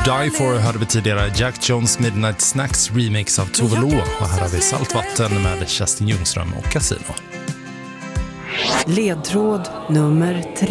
Die For hörde vi tidigare Jack Jones Midnight Snacks remix av Tove Lo, och här har vi Saltvatten med Kerstin Ljungström och Casino. Ledtråd nummer 3.